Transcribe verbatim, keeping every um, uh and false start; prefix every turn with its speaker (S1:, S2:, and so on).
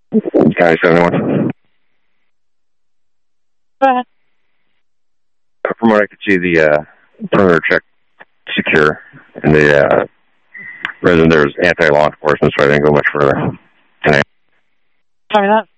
S1: County seventy-one.
S2: Go ahead.
S1: From what I could see, the uh, perimeter check secure, and the uh, resident there was anti-law enforcement, so I didn't go much further tonight.
S2: Sorry, that?